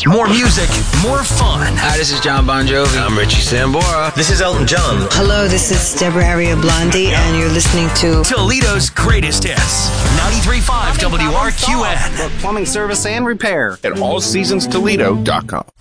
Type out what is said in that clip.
More music, more fun. Hi, this is John Bon Jovi. I'm Richie Sambora. This is Elton John. Hello, this is Deborah Aria Blondie, and you're listening to Toledo's greatest hits. 93.5 WRQN. For plumbing service and repair at allseasonstoledo.com.